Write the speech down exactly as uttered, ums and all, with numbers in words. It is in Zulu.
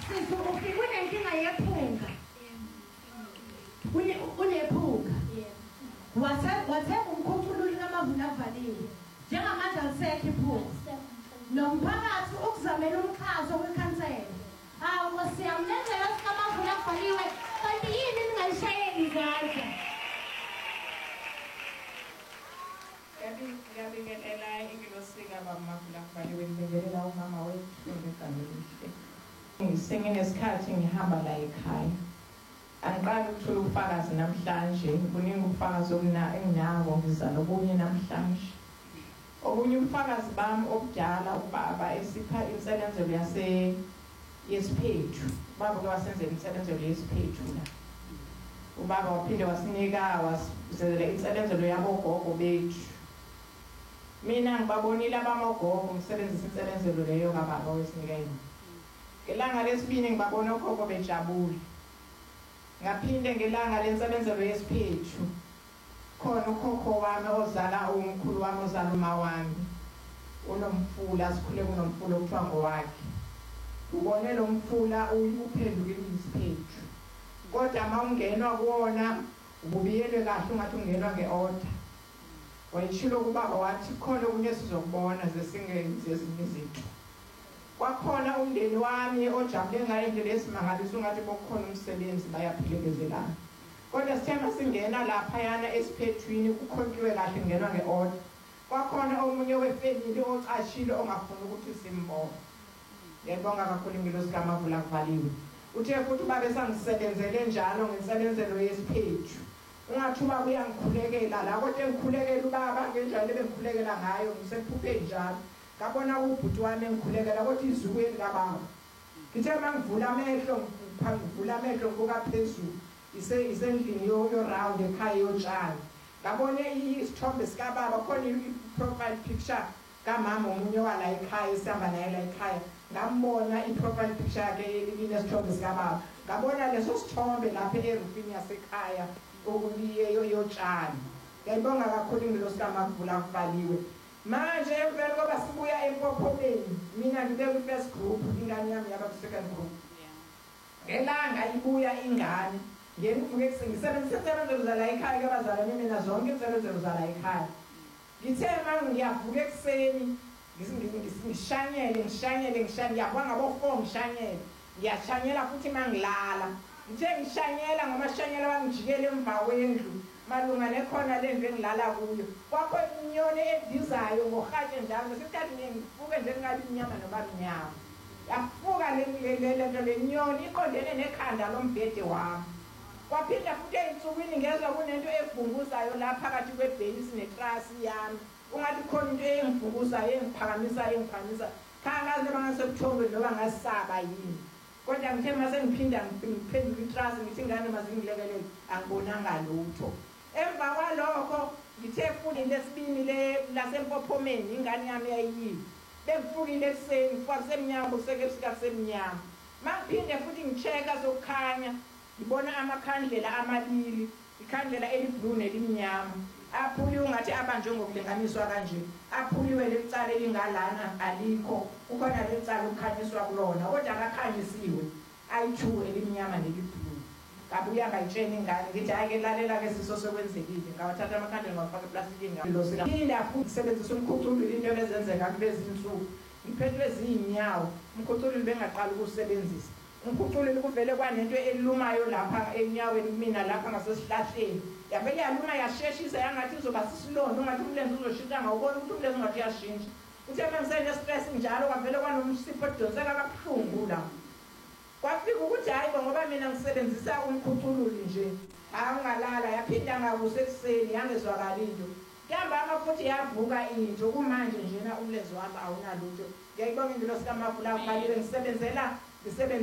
Sisi ufike unenkinga yephunga. Une unephunga. Wathe wathe umkhucululi kamavula avaliwe. Njengamanje alisekho iphunga. Nomphakathi ukuzamela umkhazo wekhansela. Hawu ngosiyamlenzela sikamavula avaliwe. Kanti yini ningayishayeli izandla? Ngiyabingelela ingilosika bamavula avaliwe ngibingelela umama wethu ngegama elihle. Ngisenginesikhathi ngihamba la ekhaya. Angiqali ukuthola ubufakazi namhlanje, kuningi ubufakazi enginabo ngizala obunye namhlanje. Obunye ubufakazi bami obudala ubaba esipha inselenzelo yase yesiphethu. Ubaba ke wasenzela inselenzelo yesiphethu la. Ubaba waphinde wasinika wasizela inselenzelo yabogogo bethu. Mina ngibabonile abamogogo umsebenzisa inselenzelo leyo kababa wesinika yini. Ngelanga lesibini ngibabona ogogo bejabule. Ngaphinde ngelanga lensebenzelo yesiphethu khona ukhokho wami ozala umkhulu wami ozala uma wami unomfula sikhule kunomfula okuthiwa ngowakhe. Ubone lo mfula uyiphendukile isiphethu. Kodwa mawungenwa kuwona ububiyelwe kahle ungathi ungenwa ngeorder. Wayishilo kubaba wathi khona okunye sizokubona zesingenze ezinye izinto. Kwakhona umndeni wami ojabule ngayo indlela esimangalisa ungathi bokukhona umsebenzi bayaphelekezelana. Kodwa sithema singena lapha yana esiphethwini kukhonkiwe kahle ngenwa ngeorder. Kwakhona omunye wefamily ocashile ongafuni ukuthi simbone. Ngiyabonga kakhulu ingilosi kaMavula avaliwe. Uthe futhi babe sangisebenzele njalo ngesebenzelo yesiphethu. Ungathuba kuyangikhulekela la kodwa engikhulekela ubaba ngenjalo bengikhulekela ngayo ngisephuphe njalo. Ngabona ubhuti wami engikhulekela kodwa izuku elingabanga. Ngithe mangivula amehlo ngivula amehlo ngokuka phezulu ise isendlini yo round ekhaya yotshani. Ngabona isithombe sikababa khona i-profile picture kamama omunye wala ekhaya isihamba naye la ekhaya. Ngambona i-profile picture yakhe inesithombe sikababa. Ngabona leso sithombe lapha erufini yasekhaya okuliye yotshani. Ngiyabonga kakhulu ingilosi kaMavula avaliwe. Manje emvelo ngoba sibuya empophomeni mina ngibeke ku-first group ingane yami yaba ku-second group. Ngelanga ibuya ingane ngivuke ngisebenzisa inselenzelo zala ekhaya kabazalwane mina zonke inselenzelo zala ekhaya. Ngithe manje ngiyavuka ekuseni ngishanyele ngishanyele ngishanyele ngiyabona ngabo ngishanyele ngiyashanyela futhi mangilala. Ngithe ngishanyela ngomashanyela bangijikele emva kwendlu malunga nekhona lendlu engilala kuyo. Kwakho inyoni edizayo ngohatshe njalo ngesikhathi ngivuke nje ngathi inyama noma inyama. Yafuka le lento lenyoni iqondene nekhanda lombhede wami. Kwaphinda futhi ensukwini ngezwe kunento evunguzayo lapha phakathi kwebhesi netrasi yami. Ungathi khona into engivunguzayo engiphakamisa engiphakamisa. Khangaze bangasebuthongo noma ngasaba yini. Kodwa ngithe mase ngiphinda ngiphendula itrasi ngithi ngane mazingilekelele angibonanga lutho. Emva kwalokho ngithe futhi lesibini le lasempophomeni ingane yami yayiyi. Bengifukile ekuseni kufa kusemnyama kuseke busika kusemnyama. Mangiphinde futhi ngicheka sokukhanya ngibona amakhandlela amabili, ikhandlela eliblue nelimnyama. Aphuliwe ngathi abanjwe ngokulinganiswa kanje. Aphuliwe lecala elingalana alikho. Ukhona lecala ukukhanyiswa kulona kodwa akakhanyisiwe. Ayi-two elimnyama neliblue. Kabuya ngayitshena ingane ngithi ake lalela ke siso sokwenzekile. Ngawathatha amakhandlela ngawafaka eplastikini ngilosika. Phinda futhi sebenzisa umkhucululi into ebezenzeka kulezi insuku. Ngiphethwe zinyawo. Umkhucululi bengaqala ukusebenzisa. Umkhucululi kuvele kwanento elumayo lapha enyaweni mina lapha ngasesihlahleni. Yavele yaluma yasheshisa yangathi izoba sisilonda ungathi umlenze uzoshintsha ngawubona ukuthi umlenze ungathi yashintsha. Uthe mangise stress njalo kwavele kwanomsipho odonseka kabuhlungu la. Kwafika ukuthi hayi ngoba mina ngisebenzisa umkhucululi nje. Angalala yaphinda ngakuse ekuseni yangezwakala into. Ntambama futhi yavuka into kumanje njena umlenze wami awunalutho. Ngiyayibonga ingilosi kaMavula avaliwe ngisebenzela ngisebenza